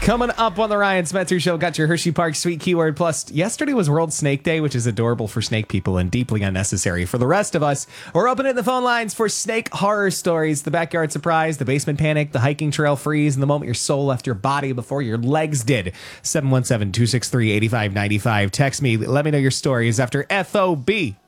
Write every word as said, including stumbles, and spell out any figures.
Coming up on the Ryan Spencer Show, got your Hershey Park Sweet Keyword Plus. Yesterday was World Snake Day, which is adorable for snake people and deeply unnecessary for the rest of us. We're opening the phone lines for snake horror stories, the backyard surprise, the basement panic, the hiking trail freeze, and the moment your soul left your body before your legs did. seven one seven, two six three, eight five nine five. Text me. Let me know your stories after F O B.